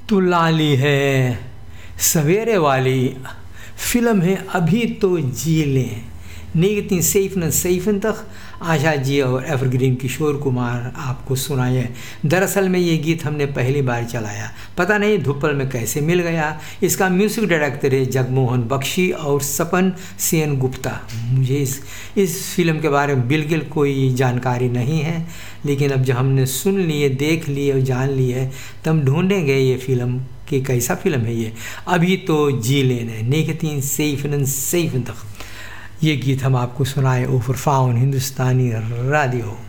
तू लाली है सवेरे वाली, फिल्म है अभी तो जी लें। 1997 आशा जी और एवरग्रीन किशोर कुमार आपको सुनाए। दरअसल में ये गीत हमने पहली बार चलाया, पता नहीं धुप्पल में कैसे मिल गया। इसका म्यूज़िक डायरेक्टर है जगमोहन बख्शी और सपन सेन गुप्ता। मुझे इस फिल्म के बारे में बिल्कुल कोई जानकारी नहीं है, लेकिन अब जब हमने सुन लिए, देख लिए और जान लिए, तब ढूंढेंगे ये फिल्म कि कैसा फिल्म है ये। अभी तो जी लेने 1997 ये गीत हम आपको सुनाए ओवर फाउन हिंदुस्तानी रेडियो।